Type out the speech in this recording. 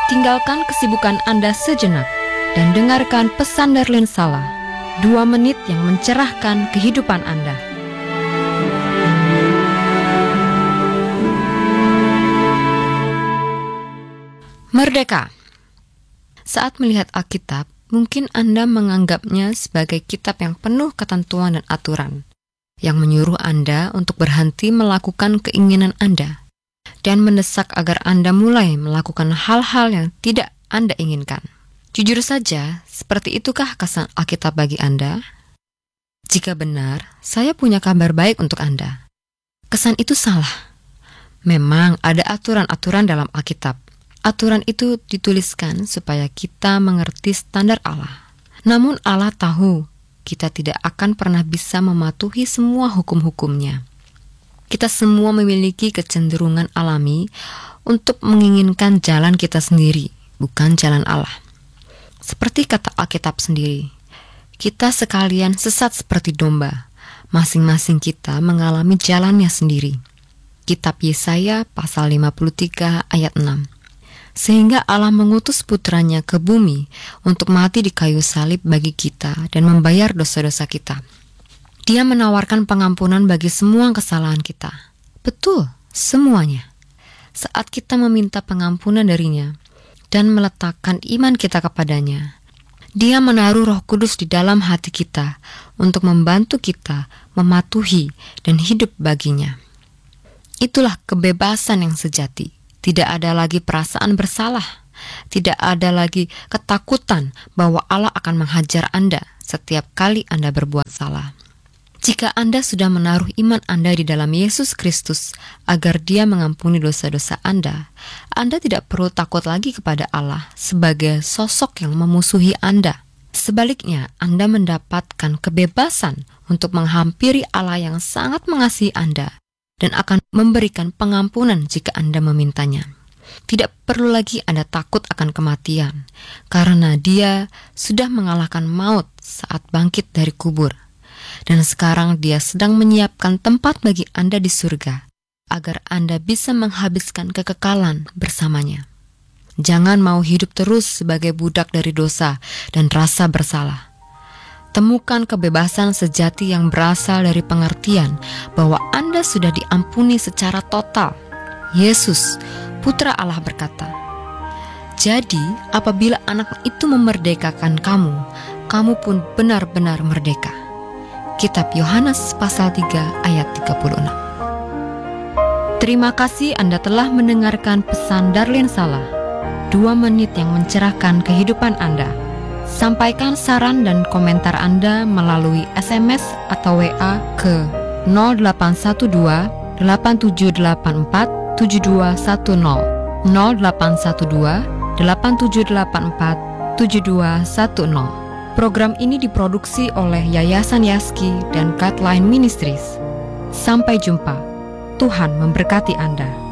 Tinggalkan kesibukan Anda sejenak dan dengarkan pesan Darlene Sala, 2 menit yang mencerahkan kehidupan Anda. Merdeka. Saat melihat Alkitab, mungkin Anda menganggapnya sebagai kitab yang penuh ketentuan dan aturan, yang menyuruh Anda untuk berhenti melakukan keinginan Anda, dan mendesak agar Anda mulai melakukan hal-hal yang tidak Anda inginkan. Jujur saja, seperti itukah kesan Alkitab bagi Anda? Jika benar, saya punya kabar baik untuk Anda. Kesan itu salah. Memang ada aturan-aturan dalam Alkitab. Aturan itu dituliskan supaya kita mengerti standar Allah. Namun Allah tahu kita tidak akan pernah bisa mematuhi semua hukum-hukumnya. Kita semua memiliki kecenderungan alami untuk menginginkan jalan kita sendiri, bukan jalan Allah. Seperti kata Alkitab sendiri, kita sekalian sesat seperti domba. Masing-masing kita mengalami jalannya sendiri. Kitab Yesaya pasal 53 ayat 6. Sehingga Allah mengutus putranya ke bumi untuk mati di kayu salib bagi kita dan membayar dosa-dosa kita. Dia menawarkan pengampunan bagi semua kesalahan kita. Betul, semuanya. Saat kita meminta pengampunan darinya dan meletakkan iman kita kepadanya, Dia menaruh Roh Kudus di dalam hati kita untuk membantu kita mematuhi dan hidup baginya. Itulah kebebasan yang sejati. Tidak ada lagi perasaan bersalah. Tidak ada lagi ketakutan bahwa Allah akan menghajar Anda setiap kali Anda berbuat salah. Jika Anda sudah menaruh iman Anda di dalam Yesus Kristus agar Dia mengampuni dosa-dosa Anda tidak perlu takut lagi kepada Allah sebagai sosok yang memusuhi Anda. Sebaliknya, Anda mendapatkan kebebasan untuk menghampiri Allah yang sangat mengasihi Anda dan akan memberikan pengampunan jika Anda memintanya. Tidak perlu lagi Anda takut akan kematian, karena Dia sudah mengalahkan maut saat bangkit dari kubur. Dan sekarang Dia sedang menyiapkan tempat bagi Anda di surga, agar Anda bisa menghabiskan kekekalan bersamanya. Jangan mau hidup terus sebagai budak dari dosa dan rasa bersalah. Temukan kebebasan sejati yang berasal dari pengertian bahwa Anda sudah diampuni secara total. Yesus, Putra Allah berkata, "Jadi, apabila anak itu memerdekakan kamu, kamu pun benar-benar merdeka." Kitab Yohanes pasal 3 ayat 36. Terima kasih Anda telah mendengarkan pesan Darlene Sala, 2 menit yang mencerahkan kehidupan Anda. Sampaikan saran dan komentar Anda melalui SMS atau WA ke 0812 8784 7210 0812 8784 7210. Program ini diproduksi oleh Yayasan Yaski dan Guideline Ministries. Sampai jumpa. Tuhan memberkati Anda.